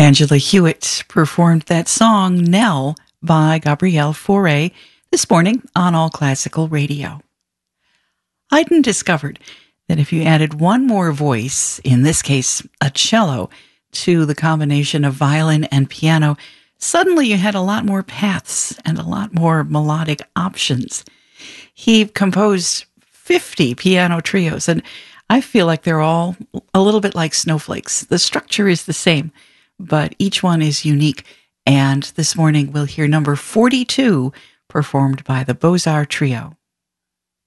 Angela Hewitt performed that song, Nell, by Gabrielle Fauré, this morning on All Classical Radio. Haydn discovered that if you added one more voice, in this case a cello, to the combination of violin and piano, suddenly you had a lot more paths and a lot more melodic options. He composed 50 piano trios, and I feel like they're all a little bit like snowflakes. The structure is the same, but each one is unique. And this morning we'll hear number 42 performed by the Beaux-Arts Trio.